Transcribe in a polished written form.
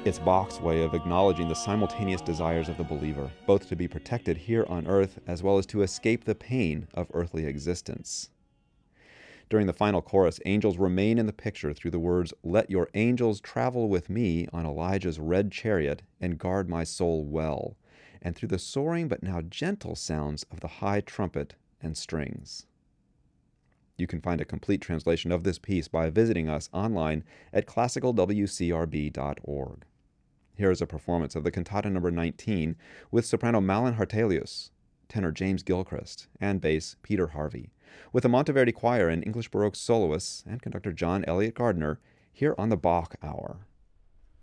It's Bach's way of acknowledging the simultaneous desires of the believer, both to be protected here on earth as well as to escape the pain of earthly existence. During the final chorus, angels remain in the picture through the words, "Let your angels travel with me on Elijah's red chariot and guard my soul well," and through the soaring but now gentle sounds of the high trumpet and strings. You can find a complete translation of this piece by visiting us online at classicalwcrb.org. Here is a performance of the cantata number 19 with soprano Malin Hartelius, tenor James Gilchrist, and bass Peter Harvey, with the Monteverdi Choir and English Baroque soloists and conductor John Elliott Gardner here on the Bach Hour.